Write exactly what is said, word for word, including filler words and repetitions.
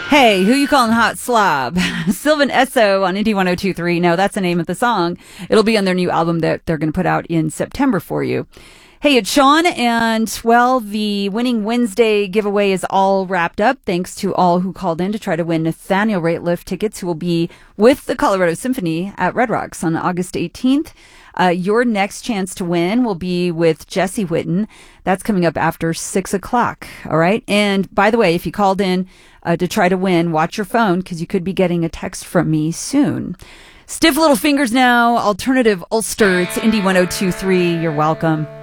Hey, who you calling hot slob? Sylvan Esso on Indie one oh two point three. No, that's the name of the song. It'll be on their new album that they're going to put out in September for you. Hey, it's Sean, and, well, the Winning Wednesday giveaway is all wrapped up. Thanks to all who called in to try to win Nathaniel Rateliff tickets, who will be with the Colorado Symphony at Red Rocks on August eighteenth. Uh, your next chance to win will be with Jesse Whitten. That's coming up after six o'clock, all right? And, by the way, if you called in uh, to try to win, watch your phone, because you could be getting a text from me soon. Stiff Little Fingers now, Alternative Ulster. It's Indie one oh two point three. You're welcome.